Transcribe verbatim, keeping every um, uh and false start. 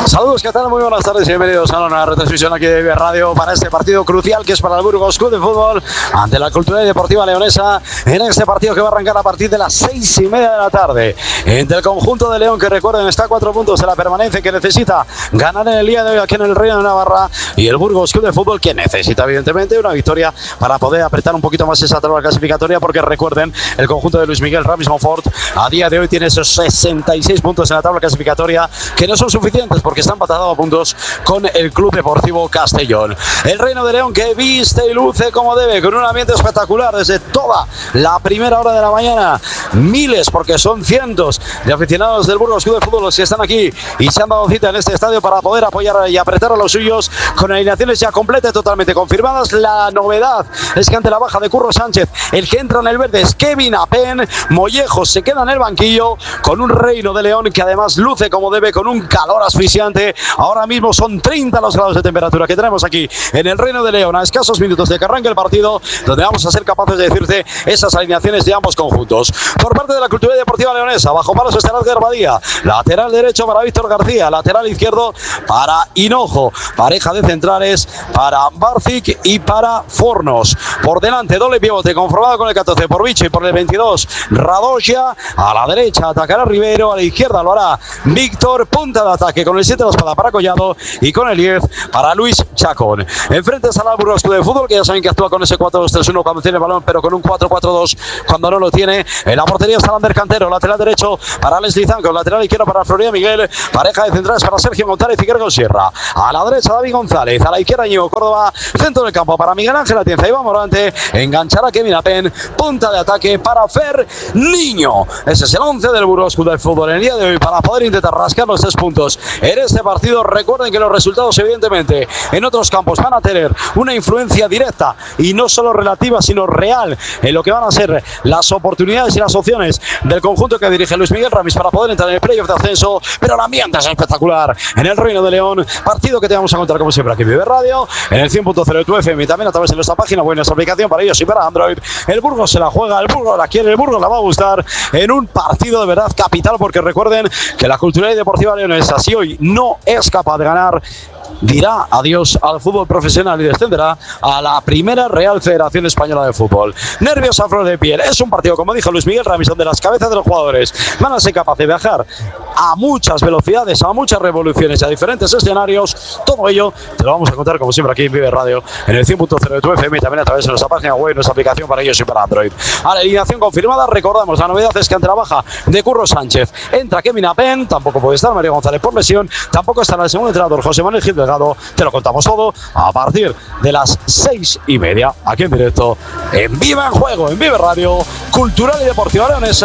Saludos, ¿qué tal? Muy buenas tardes y bienvenidos a una retransmisión aquí de Vive Radio para este partido crucial que es para el Burgos Club de Fútbol ante la Cultural y Deportiva Leonesa en este partido que va a arrancar a partir de las seis y media de la tarde entre el conjunto de León, que recuerden está a cuatro puntos de la permanencia, que necesita ganar en el día de hoy aquí en el Reino de Navarra, y el Burgos Club de Fútbol, que necesita evidentemente una victoria para poder apretar un poquito más esa tabla clasificatoria, porque recuerden, el conjunto de Luis Miguel Ramis Monfort a día de hoy tiene esos sesenta y seis puntos en la tabla clasificatoria, que no son suficientes porque está empatado a puntos con el Club Deportivo Castellón. El Reino de León, que viste y luce como debe, con un ambiente espectacular desde toda la primera hora de la mañana. Miles, porque son cientos de aficionados del Burgos Club de Fútbol los que están aquí y se han dado cita en este estadio para poder apoyar y apretar a los suyos, con alineaciones ya completas y totalmente confirmadas. La novedad es que ante la baja de Curro Sánchez, el que entra en el verde es Kevin Apen. Mollejos se queda en el banquillo, con un Reino de León que además luce como debe, con un calor asfixiante. Ahora mismo son treinta los grados de temperatura que tenemos aquí en el Reino de León, a escasos minutos de que arranque el partido, donde vamos a ser capaces de decirte esas alineaciones de ambos conjuntos. Por parte de la Cultura Deportiva Leonesa, bajo palos estará Edgar Badía, lateral derecho para Víctor García, lateral izquierdo para Hinojo, pareja de centrales para Barcic y para Fornos. Por delante, doble pivote conformado con el catorce por Vichy, por el veintidós Radosia. A la derecha atacará Rivero, a la izquierda lo hará Víctor, punta de ataque con el siete de la espada para Collado y con el diez para Luis Chacón. Enfrente está el Burgos Club de Fútbol, que ya saben que actúa con ese cuatro dos tres uno cuando tiene el balón, pero con un cuatro cuatro dos cuando no lo tiene. En la portería está Lander Cantero, lateral derecho para Leslie Zanco, lateral izquierdo para Florian Miguel, pareja de centrales para Sergio González y Gregor Sierra. A la derecha David González, a la izquierda Íñigo Córdoba, centro del campo para Miguel Ángel Atienza, Iván Morante, enganchará Kevin Apen, punta de ataque para Fer Niño. Ese es el once del Burgos Club de Fútbol en el día de hoy para poder intentar rascar los tres puntos en este partido. Recuerden que los resultados evidentemente en otros campos van a tener una influencia directa y no solo relativa sino real en lo que van a ser las oportunidades y las opciones del conjunto que dirige Luis Miguel Ramis para poder entrar en el playoff de ascenso. Pero el ambiente es espectacular en el Reino de León, partido que te vamos a contar como siempre aquí en Vive Radio en el cien punto cero de tu F M y también a través de nuestra página web, nuestra aplicación para iOS y para Android. El Burgos se la juega, el Burgos la quiere, el Burgos la va a gustar en un partido de verdad capital, porque recuerden que la Cultural y Deportiva Leonesa, si hoy no es capaz de ganar, dirá adiós al fútbol profesional y descenderá a la primera Real Federación Española de Fútbol. Nervios a flor de piel. Es un partido, como dijo Luis Miguel Ramis, donde las cabezas de los jugadores van a ser capaces de viajar a muchas velocidades, a muchas revoluciones, a diferentes escenarios. Todo ello te lo vamos a contar como siempre aquí en Vive Radio en el cien punto cero de tu F M y también a través de nuestra página web, nuestra aplicación para iOS y para Android. A la alineación confirmada, recordamos, la novedad es que ante la baja de Curro Sánchez entra Kevin Apen, tampoco puede estar Mario González por lesión, tampoco estará el segundo entrenador José Manuel Gil Delgado. Te lo contamos todo a partir de las seis y media aquí en directo en Viva en Juego, en Vive Radio, Cultural y Deportiva Leonesa.